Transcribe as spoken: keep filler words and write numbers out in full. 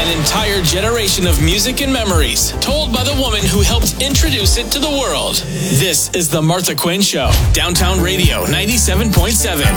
An entire generation of music and memories, told by the woman who helped introduce it to the world. This is The Martha Quinn Show. Downtown Radio ninety-seven point seven.